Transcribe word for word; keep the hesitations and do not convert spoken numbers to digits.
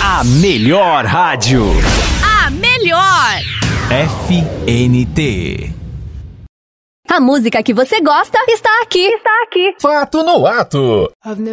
A melhor rádio. A melhor. F N T. A música que você gosta está aqui. Está aqui. Fato no Ato.